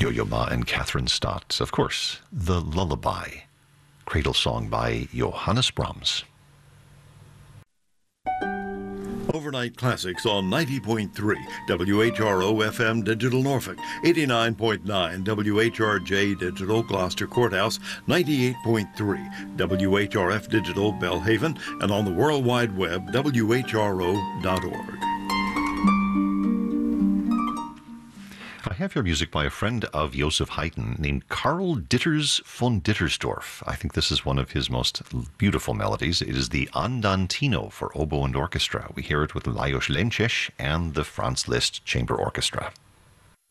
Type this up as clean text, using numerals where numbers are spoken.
Yo-Yo Ma and Catherine Stott. Of course, The Lullaby, cradle song by Johannes Brahms. Overnight Classics on 90.3 WHRO FM Digital Norfolk, 89.9 WHRJ Digital Gloucester Courthouse, 98.3 WHRF Digital Belhaven, and on the World Wide Web, WHRO.org. I have your music by a friend of Joseph Haydn named Karl Ditters von Dittersdorf. I think this is one of his most beautiful melodies. It is the Andantino for oboe and orchestra. We hear it with Lajos Lences and the Franz Liszt Chamber Orchestra.